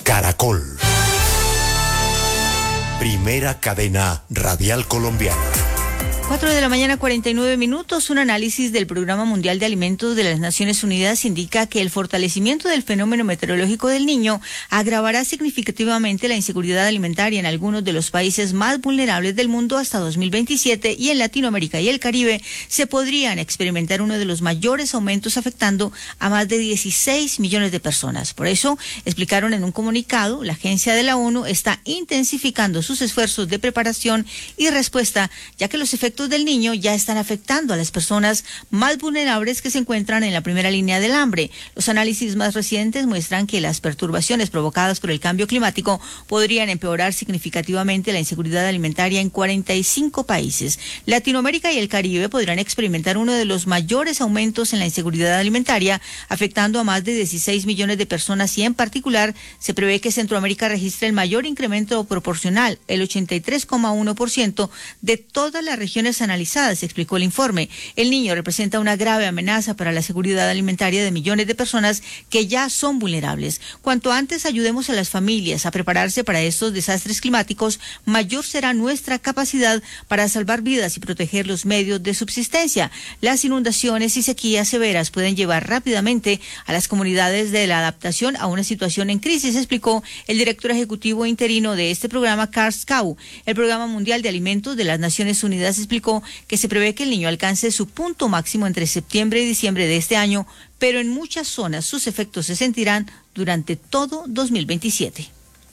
Caracol. Primera cadena radial colombiana. 4:49 a.m. Un análisis del Programa Mundial de Alimentos de las Naciones Unidas indica que el fortalecimiento del fenómeno meteorológico del Niño agravará significativamente la inseguridad alimentaria en algunos de los países más vulnerables del mundo hasta 2027, y en Latinoamérica y el Caribe se podrían experimentar uno de los mayores aumentos, afectando a más de 16 millones de personas. Por eso, explicaron en un comunicado, la agencia de la ONU está intensificando sus esfuerzos de preparación y respuesta, ya que los efectos del Niño ya están afectando a las personas más vulnerables que se encuentran en la primera línea del hambre. Los análisis más recientes muestran que las perturbaciones provocadas por el cambio climático podrían empeorar significativamente la inseguridad alimentaria en 45 países. Latinoamérica y el Caribe podrán experimentar uno de los mayores aumentos en la inseguridad alimentaria, afectando a más de 16 millones de personas, y en particular se prevé que Centroamérica registre el mayor incremento proporcional, el 83,1% de todas las regiones analizadas, explicó el informe. El Niño representa una grave amenaza para la seguridad alimentaria de millones de personas que ya son vulnerables. Cuanto antes ayudemos a las familias a prepararse para estos desastres climáticos, mayor será nuestra capacidad para salvar vidas y proteger los medios de subsistencia. Las inundaciones y sequías severas pueden llevar rápidamente a las comunidades de la adaptación a una situación en crisis, explicó el director ejecutivo interino de este programa, Karl Skau. El Programa Mundial de Alimentos de las Naciones Unidas explicó que se prevé que el Niño alcance su punto máximo entre septiembre y diciembre de este año, pero en muchas zonas sus efectos se sentirán durante todo 2027.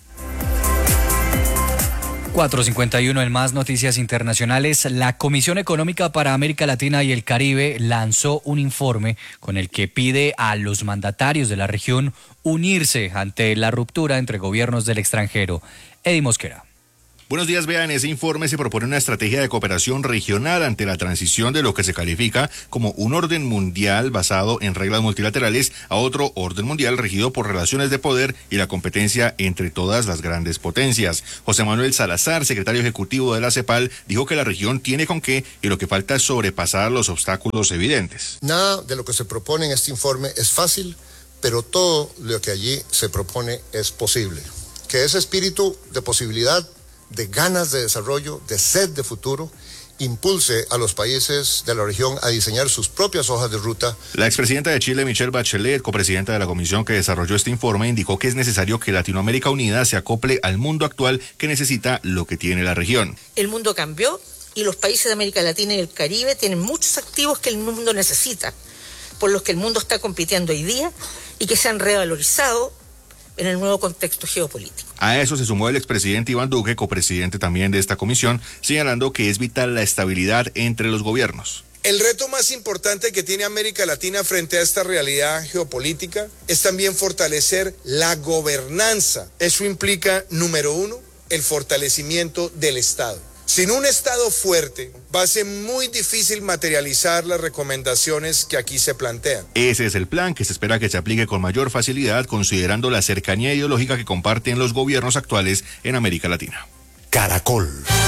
4:51 en más noticias internacionales. La Comisión Económica para América Latina y el Caribe lanzó un informe con el que pide a los mandatarios de la región unirse ante la ruptura entre gobiernos del extranjero. Eddie Mosquera. Buenos días, vean, ese informe se propone una estrategia de cooperación regional ante la transición de lo que se califica como un orden mundial basado en reglas multilaterales a otro orden mundial regido por relaciones de poder y la competencia entre todas las grandes potencias. José Manuel Salazar, secretario ejecutivo de la CEPAL, dijo que la región tiene con qué y lo que falta es sobrepasar los obstáculos evidentes. Nada de lo que se propone en este informe es fácil, pero todo lo que allí se propone es posible. Que ese espíritu de posibilidad, de ganas de desarrollo, de sed de futuro, impulse a los países de la región a diseñar sus propias hojas de ruta. La expresidenta de Chile, Michelle Bachelet, copresidenta de la comisión que desarrolló este informe, indicó que es necesario que Latinoamérica Unida se acople al mundo actual, que necesita lo que tiene la región. El mundo cambió y los países de América Latina y el Caribe tienen muchos activos que el mundo necesita, por los que el mundo está compitiendo hoy día y que se han revalorizado en el nuevo contexto geopolítico. A eso se sumó el expresidente Iván Duque, copresidente también de esta comisión, señalando que es vital la estabilidad entre los gobiernos. El reto más importante que tiene América Latina frente a esta realidad geopolítica es también fortalecer la gobernanza. Eso implica, número uno, el fortalecimiento del Estado. Sin un Estado fuerte, va a ser muy difícil materializar las recomendaciones que aquí se plantean. Ese es el plan que se espera que se aplique con mayor facilidad, considerando la cercanía ideológica que comparten los gobiernos actuales en América Latina. Caracol.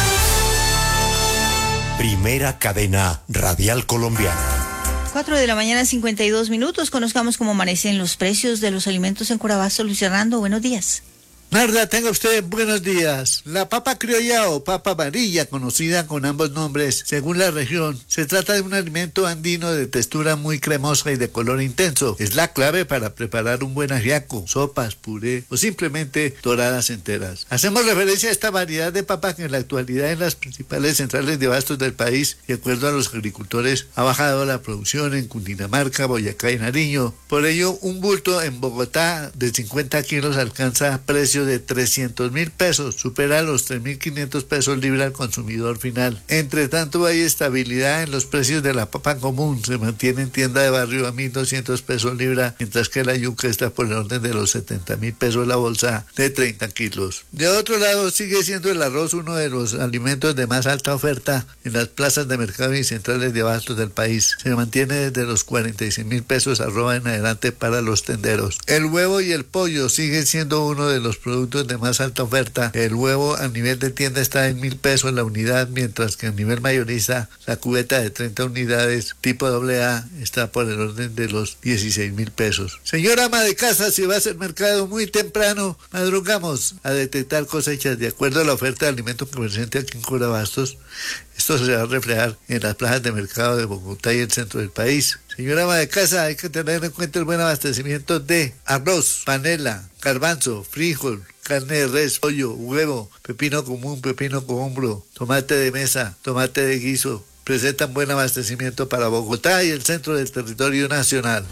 Primera cadena radial colombiana. 4:52 a.m. Conozcamos cómo amanecen los precios de los alimentos en Curabasto. Luis Hernando, buenos días. Narda, tenga usted buenos días. La papa criolla o papa amarilla, conocida con ambos nombres según la región, se trata de un alimento andino de textura muy cremosa y de color intenso. Es la clave para preparar un buen ajiaco, sopas, puré o simplemente doradas enteras. Hacemos referencia a esta variedad de papa que en la actualidad en las principales centrales de abastos del país, de acuerdo a los agricultores, ha bajado la producción en Cundinamarca, Boyacá y Nariño. Por ello, un bulto en Bogotá de 50 kilos alcanza precios de 300.000 pesos, supera los 3.500 pesos libra al consumidor final. Entre tanto, hay estabilidad en los precios de la papa común, se mantiene en tienda de barrio a 1.200 pesos libra, mientras que la yuca está por el orden de los 70.000 pesos la bolsa de 30 kilos. De otro lado, sigue siendo el arroz uno de los alimentos de más alta oferta en las plazas de mercado y centrales de abastos del país. Se mantiene desde los 46.000 pesos arroba en adelante para los tenderos. El huevo y el pollo siguen siendo uno de los productos productos de más alta oferta. El huevo a nivel de tienda está en 1.000 pesos la unidad, mientras que a nivel mayorista la cubeta de 30 unidades tipo AA está por el orden de los 16.000 pesos. Señora ama de casa, si vas al mercado muy temprano, madrugamos a detectar cosechas de acuerdo a la oferta de alimentos presente aquí en Corabastos. Esto se va a reflejar en las plazas de mercado de Bogotá y el centro del país. Señora ama de casa, hay que tener en cuenta el buen abastecimiento de arroz, panela, garbanzo, frijol, carne de res, pollo, huevo, pepino común, pepino cohombro, tomate de mesa, tomate de guiso. Presentan buen abastecimiento para Bogotá y el centro del territorio nacional.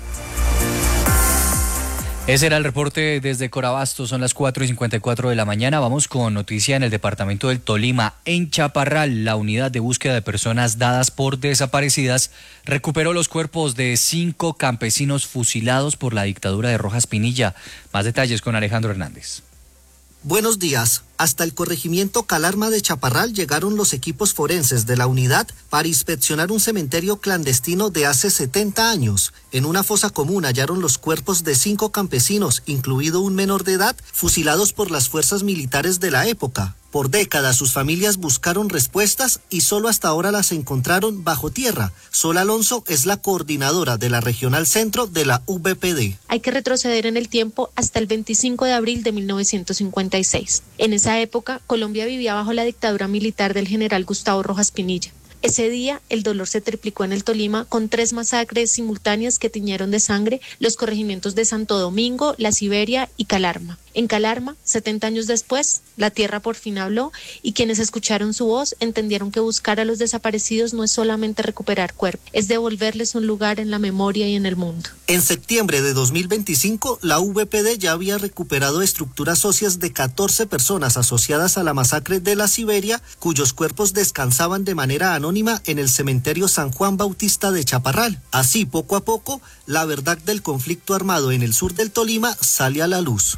Ese era el reporte desde Corabastos, son las 4:54 de la mañana. Vamos con noticia en el departamento del Tolima. En Chaparral, la unidad de búsqueda de personas dadas por desaparecidas recuperó los cuerpos de 5 campesinos fusilados por la dictadura de Rojas Pinilla. Más detalles con Alejandro Hernández. Buenos días. Hasta el corregimiento Calarma de Chaparral llegaron los equipos forenses de la unidad para inspeccionar un cementerio clandestino de hace 70 años. En una fosa común hallaron los cuerpos de 5 campesinos, incluido un menor de edad, fusilados por las fuerzas militares de la época. Por décadas sus familias buscaron respuestas y solo hasta ahora las encontraron bajo tierra. Sol Alonso es la coordinadora de la Regional Centro de la VPD. Hay que retroceder en el tiempo hasta el 25 de abril de 1956. En esa época, Colombia vivía bajo la dictadura militar del general Gustavo Rojas Pinilla. Ese día, el dolor se triplicó en el Tolima con 3 masacres simultáneas que tiñeron de sangre los corregimientos de Santo Domingo, La Siberia y Calarma. En Calarma, 70 años después, la tierra por fin habló y quienes escucharon su voz entendieron que buscar a los desaparecidos no es solamente recuperar cuerpos, es devolverles un lugar en la memoria y en el mundo. En septiembre de 2025, la VPD ya había recuperado estructuras óseas de 14 personas asociadas a la masacre de La Siberia, cuyos cuerpos descansaban de manera anónima en el cementerio San Juan Bautista de Chaparral. Así, poco a poco, la verdad del conflicto armado en el sur del Tolima sale a la luz.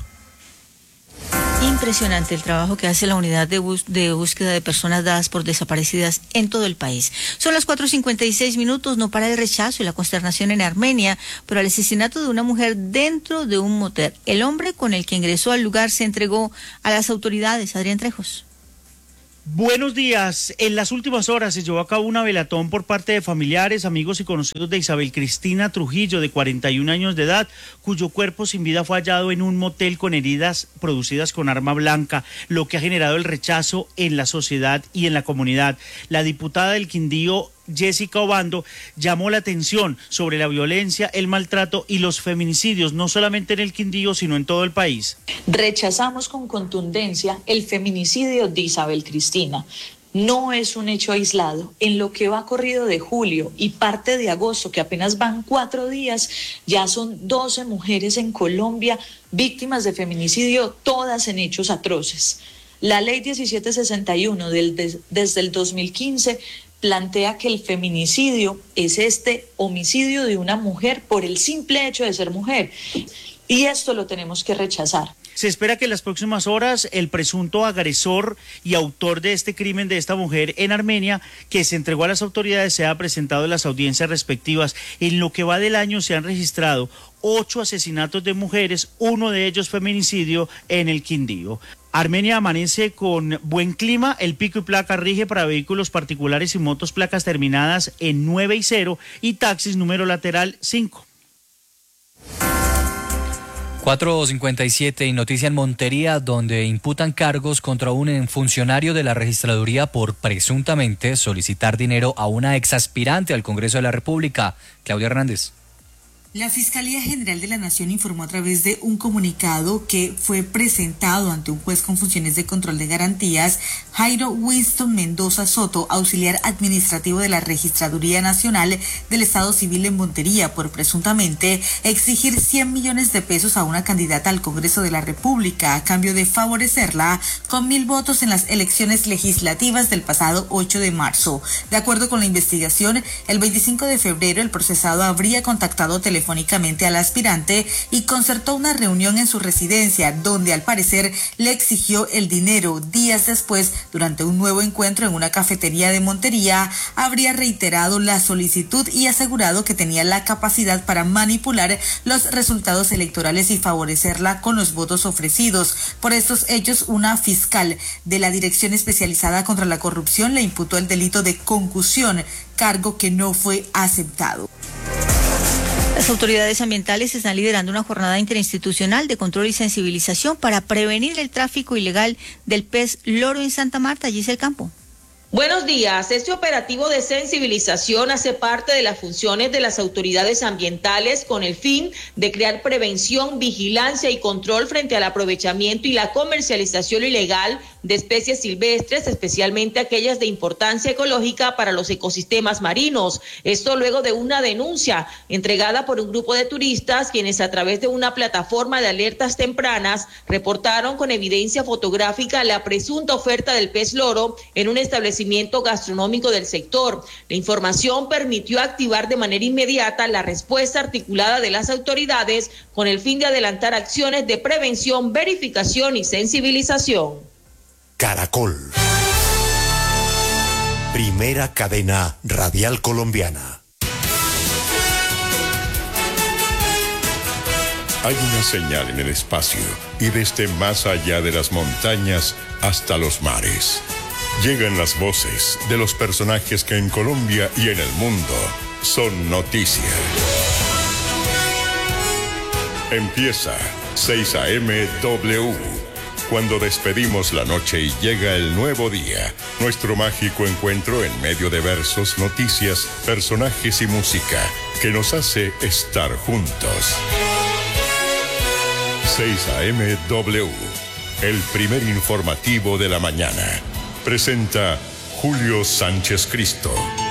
Impresionante el trabajo que hace la unidad de búsqueda de personas dadas por desaparecidas en todo el país. Son las 4:56 minutos, no para el rechazo y la consternación en Armenia por el asesinato de una mujer dentro de un motel. El hombre con el que ingresó al lugar se entregó a las autoridades. Adrián Trejos. Buenos días. En las últimas horas se llevó a cabo una velatón por parte de familiares, amigos y conocidos de Isabel Cristina Trujillo, de 41 años de edad, cuyo cuerpo sin vida fue hallado en un motel con heridas producidas con arma blanca, lo que ha generado el rechazo en la sociedad y en la comunidad. La diputada del Quindío, Jessica Obando, llamó la atención sobre la violencia, el maltrato y los feminicidios, no solamente en el Quindío, sino en todo el país. Rechazamos con contundencia el feminicidio de Isabel Cristina. No es un hecho aislado. En lo que va corrido de julio y parte de agosto, que apenas van 4 días, ya son 12 mujeres en Colombia víctimas de feminicidio, todas en hechos atroces. La ley 1761 desde el 2015 plantea que el feminicidio es este homicidio de una mujer por el simple hecho de ser mujer. Y esto lo tenemos que rechazar. Se espera que en las próximas horas el presunto agresor y autor de este crimen de esta mujer en Armenia, que se entregó a las autoridades, sea presentado en las audiencias respectivas. En lo que va del año se han registrado 8 asesinatos de mujeres, 1 de ellos feminicidio en el Quindío. Armenia amanece con buen clima, el pico y placa rige para vehículos particulares y motos placas terminadas en 9 y 0 y taxis número lateral 5. 4:57 y noticia en Montería, donde imputan cargos contra un funcionario de la registraduría por presuntamente solicitar dinero a una exaspirante al Congreso de la República. Claudia Hernández. La Fiscalía General de la Nación informó a través de un comunicado que fue presentado ante un juez con funciones de control de garantías, Jairo Winston Mendoza Soto, auxiliar administrativo de la Registraduría Nacional del Estado Civil en Montería, por presuntamente exigir 100 millones de pesos a una candidata al Congreso de la República a cambio de favorecerla con 1.000 votos en las elecciones legislativas del pasado 8 de marzo. De acuerdo con la investigación, el 25 de febrero el procesado habría contactado telefónicamente telefónicamente al aspirante y concertó una reunión en su residencia, donde al parecer le exigió el dinero. Días después, durante un nuevo encuentro en una cafetería de Montería, habría reiterado la solicitud y asegurado que tenía la capacidad para manipular los resultados electorales y favorecerla con los votos ofrecidos. Por estos hechos, una fiscal de la Dirección Especializada contra la Corrupción le imputó el delito de concusión, cargo que no fue aceptado. Las autoridades ambientales están liderando una jornada interinstitucional de control y sensibilización para prevenir el tráfico ilegal del pez loro en Santa Marta. Giselle Campo. Buenos días. Este operativo de sensibilización hace parte de las funciones de las autoridades ambientales con el fin de crear prevención, vigilancia y control frente al aprovechamiento y la comercialización ilegal de especies silvestres, especialmente aquellas de importancia ecológica para los ecosistemas marinos. Esto luego de una denuncia entregada por un grupo de turistas, quienes a través de una plataforma de alertas tempranas reportaron con evidencia fotográfica la presunta oferta del pez loro en un establecimiento gastronómico del sector. La información permitió activar de manera inmediata la respuesta articulada de las autoridades con el fin de adelantar acciones de prevención, verificación y sensibilización. Caracol. Primera cadena radial colombiana. Hay una señal en el espacio y desde más allá de las montañas hasta los mares. Llegan las voces de los personajes que en Colombia y en el mundo son noticia. Empieza 6 a.m. W. Cuando despedimos la noche y llega el nuevo día, nuestro mágico encuentro en medio de versos, noticias, personajes y música que nos hace estar juntos. 6 a.m. W, el primer informativo de la mañana. Presenta Julio Sánchez Cristo.